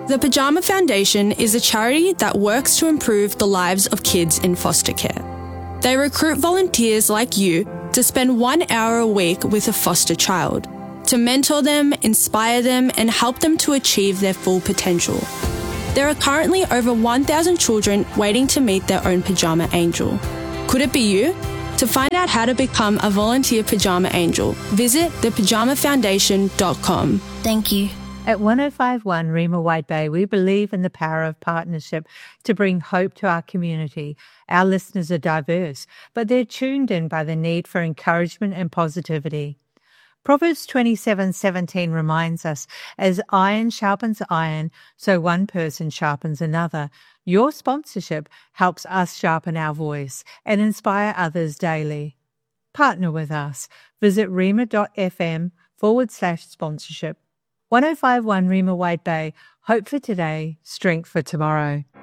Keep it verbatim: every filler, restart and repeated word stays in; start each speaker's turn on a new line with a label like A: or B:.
A: The Pajama Foundation is a charity that works to improve the lives of kids in foster care. They recruit volunteers like you to spend one hour a week with a foster child, to mentor them, inspire them, and help them to achieve their full potential. There are currently over one thousand children waiting to meet their own pajama angel. Could it be you? To find out how to become a volunteer pajama angel, visit the pajama foundation dot com.
B: Thank you.
C: At one oh five one Rima White Bay, we believe in the power of partnership to bring hope to our community. Our listeners are diverse, but they're tuned in by the need for encouragement and positivity. Proverbs twenty-seven seventeen reminds us, as iron sharpens iron, so one person sharpens another. Your sponsorship helps us sharpen our voice and inspire others daily. Partner with us. Visit rima.fm forward slash sponsorship. one oh five one Rima White Bay. Hope for today, strength for tomorrow.